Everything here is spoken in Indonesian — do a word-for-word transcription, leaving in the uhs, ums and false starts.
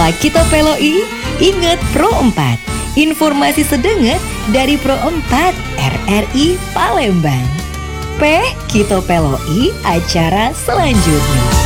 Setelah kita peloi, ingat Pro empat. Informasi sedenget dari Pro empat R R I Palembang. Peh, kita peloi acara selanjutnya.